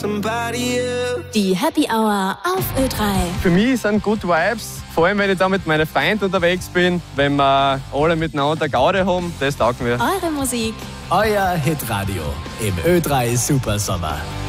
somebody else. Die Happy Hour auf Ö3. Für mich sind Good Vibes, vor allem wenn ich da mit meinen Freunden unterwegs bin, wenn wir alle miteinander Gaude haben, das taugt mir. Eure Musik. Euer Hitradio im Ö3 Supersommer.